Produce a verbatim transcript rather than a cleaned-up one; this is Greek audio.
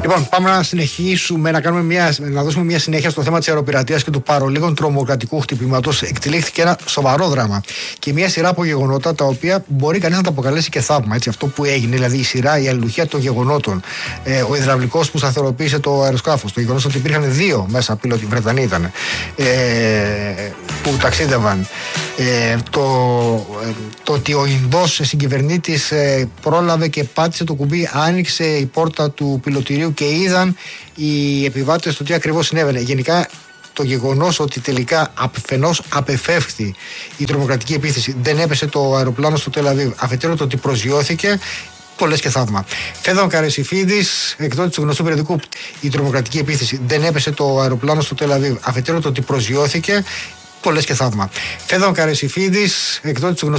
Λοιπόν, πάμε να συνεχίσουμε να, κάνουμε μια, να δώσουμε μια συνέχεια στο θέμα της αεροπειρατείας και του παρολίγων τρομοκρατικού χτυπήματος. Εκτελέχθηκε ένα σοβαρό δράμα και μια σειρά από γεγονότα τα οποία μπορεί κανείς να τα αποκαλέσει και θαύμα. Έτσι, αυτό που έγινε, δηλαδή η σειρά, η αλληλουχία των γεγονότων, ε, ο υδραυλικός που σταθεροποίησε το αεροσκάφος, το γεγονός ότι υπήρχαν δύο μέσα πιλότοι, Βρετανοί ήταν, ε, που ταξίδευαν, ε, το, ε, το ότι ο Ινδός συγκυβερνήτης ε, πρόλαβε και πάτησε το κουμπί, άνοιξε η πόρτα του πιλωτηρίου και είδαν οι επιβάτες το τι ακριβώς συνέβαινε. Γενικά το γεγονός ότι τελικά αφενός απεφεύχθη η τρομοκρατική επίθεση, δεν έπεσε το αεροπλάνο στο Τελ Αβίβ, αφετέρου το ότι προσγειώθηκε, το λες και θαύμα. Φέδων Καρεσιφίδης, εκδότης του γνωστού περιοδικού η τρομοκρατική επίθεση, δεν έπεσε το αεροπλάνο στο Τελ Αβίβ, αφετέρου το ότι προσγειώθηκε, το λες και θαύμα. Φέδων Καρεσιφίδης, εκδότης του γνωστού